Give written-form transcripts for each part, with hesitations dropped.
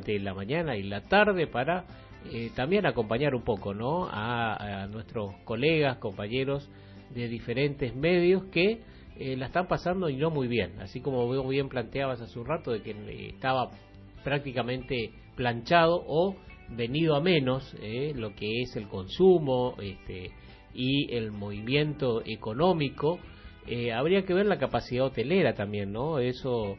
durante la mañana y la tarde para también acompañar un poco, ¿no?, a nuestros colegas, compañeros de diferentes medios que la están pasando y no muy bien, así como vos bien planteabas hace un rato de que estaba prácticamente planchado o venido a menos lo que es el consumo y el movimiento económico. Habría que ver la capacidad hotelera también, ¿no? Eso,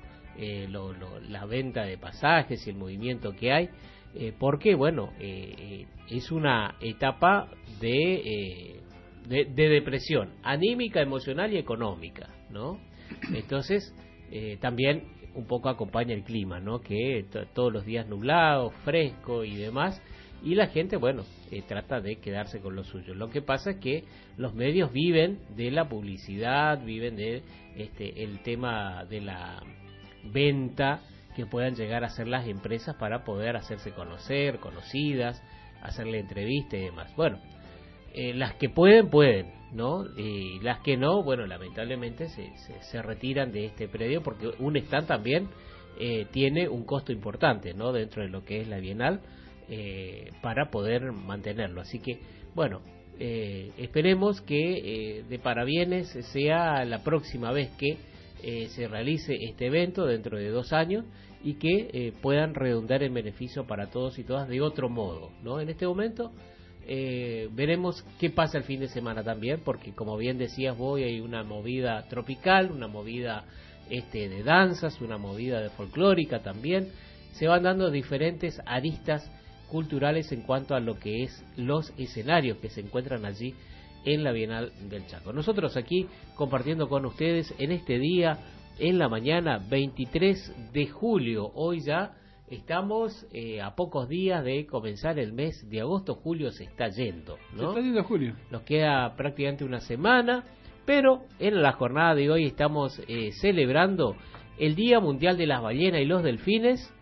la venta de pasajes y el movimiento que hay, porque, bueno, es una etapa de depresión anímica, emocional y económica, ¿no? Entonces, también un poco acompaña el clima, ¿no?, que todos los días nublado, fresco y demás, y la gente, bueno, trata de quedarse con lo suyo. Lo que pasa es que los medios viven de la publicidad, viven de el tema de la venta que puedan llegar a hacer las empresas para poder hacerse conocer, conocidas, hacerle entrevistas y demás. Bueno, las que pueden, ¿no? Y las que no, bueno, lamentablemente se retiran de este predio porque un stand también tiene un costo importante, ¿no?, dentro de lo que es la Bienal, para poder mantenerlo. Así que, bueno, esperemos que de parabienes sea la próxima vez que se realice este evento dentro de 2 años y que puedan redundar en beneficio para todos y todas de otro modo, ¿no? En este momento veremos qué pasa el fin de semana también, porque como bien decías vos, hay una movida tropical, una movida de danzas, una movida de folclórica también. Se van dando diferentes aristas culturales en cuanto a lo que es los escenarios que se encuentran allí en la Bienal del Chaco. Nosotros aquí compartiendo con ustedes en este día, en la mañana 23 de julio, hoy ya estamos a pocos días de comenzar el mes de agosto. Julio se está yendo, ¿no? Se está yendo julio. Nos queda prácticamente una semana, pero en la jornada de hoy estamos celebrando el Día Mundial de las Ballenas y los Delfines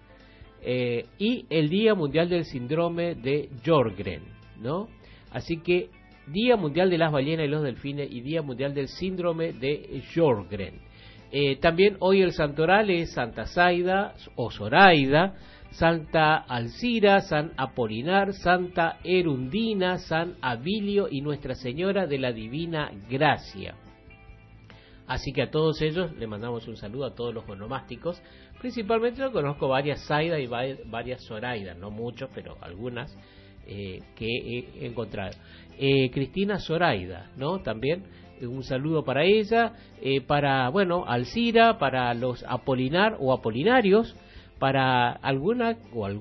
y el Día Mundial del Síndrome de Sjögren, ¿no? Así que Día Mundial de las Ballenas y los Delfines y Día Mundial del Síndrome de Sjögren. También hoy el santoral es Santa Zaida o Zoraida, Santa Alcira, San Apolinar, Santa Erundina, San Abilio y Nuestra Señora de la Divina Gracia. Así que a todos ellos le mandamos un saludo, a todos los onomásticos. Principalmente yo conozco varias Zaida y varias Zoraida, no muchos, pero algunas que he encontrado. Cristina Zoraida, ¿no? También un saludo para ella, para, bueno, Alcira, para los Apolinar o Apolinarios, para alguna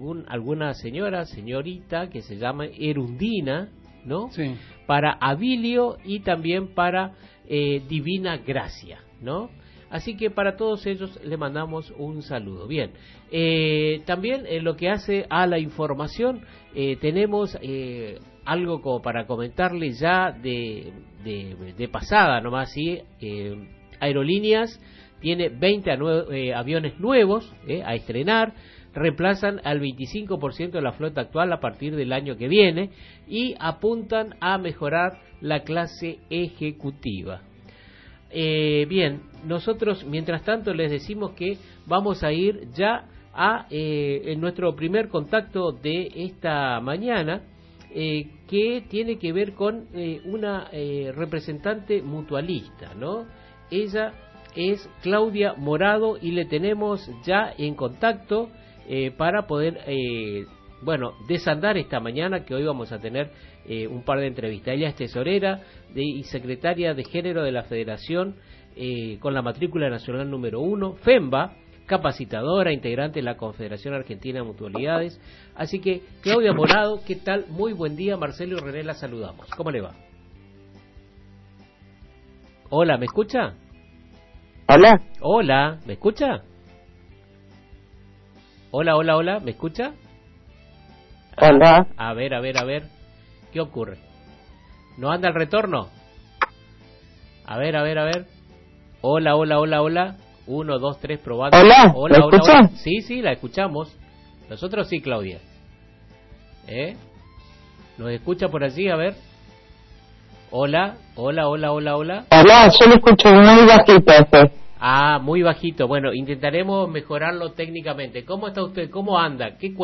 señorita que se llama Erundina, ¿no? Sí. Para Abilio y también para Divina Gracia, ¿no? Así que para todos ellos le mandamos un saludo. Bien, también en lo que hace a la información, tenemos algo como para comentarle ya de pasada nomás, ¿sí? Aerolíneas tiene 20 aviones nuevos a estrenar, reemplazan al 25% de la flota actual a partir del año que viene y apuntan a mejorar la clase ejecutiva. Bien, nosotros mientras tanto les decimos que vamos a ir ya a en nuestro primer contacto de esta mañana, que tiene que ver con una representante mutualista, ¿no? Ella es Claudia Morado y le tenemos ya en contacto para poder, bueno, desandar esta mañana, que hoy vamos a tener un par de entrevistas. Ella es tesorera y secretaria de Género de la Federación con la matrícula nacional número 1, FEMBA, capacitadora, integrante de la Confederación Argentina de Mutualidades. Así que, Claudia Morado, ¿qué tal? Muy buen día, Marcelo y René, la saludamos. ¿Cómo le va? Hola, ¿me escucha? Hola. Hola, ¿me escucha? Hola, ¿me escucha? Hola. A ver, ¿qué ocurre? ¿No anda el retorno? A ver. Hola. 1, 2, 3, probando. Hola, ¿me escuchan? Sí, la escuchamos. Nosotros sí, Claudia. ¿Nos escucha por allí? A ver. Hola. Hola, yo lo escucho muy bajito. Muy bajito. Bueno, intentaremos mejorarlo técnicamente. ¿Cómo está usted? ¿Cómo anda? ¿Qué